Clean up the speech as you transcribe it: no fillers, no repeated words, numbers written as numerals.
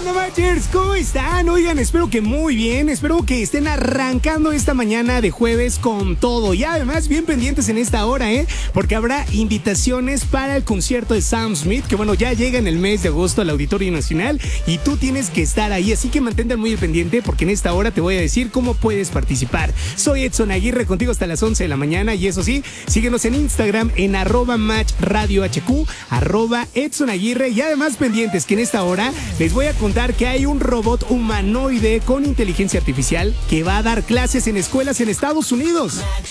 onda, Matchers? ¿Cómo están? Oigan, espero que muy bien. Espero que estén arrancando esta mañana de jueves con todo. Y además, bien pendientes en esta hora, porque habrá invitaciones para el concierto de Sam Smith, que bueno, ya llega en el mes de agosto al Auditorio Nacional y tú tienes que estar ahí. Así que mantente muy al pendiente porque en esta hora te voy a decir cómo puedes participar. Soy Edson Aguirre, contigo hasta las 11 de la mañana. Y eso sí, síguenos en Instagram en @matchradiohq, @Edson Aguirre. Y además pendientes que en esta hora les voy a contar que hay un robot humanoide con inteligencia artificial que va a dar clases en escuelas en Estados Unidos.